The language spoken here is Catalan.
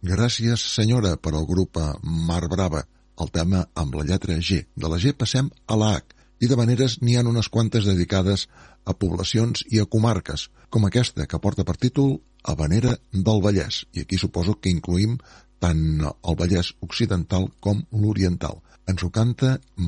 Gràcies, senyora, per al grup Mar Brava. El tema amb la lletra G. De la G passem a la H. I de maneres n'hi ha unes quantes dedicades a poblacions i a comarques, com aquesta que porta per títol Havanera del Vallès. I aquí suposo que incluïm tant el Vallès occidental com l'oriental. Ens ho canta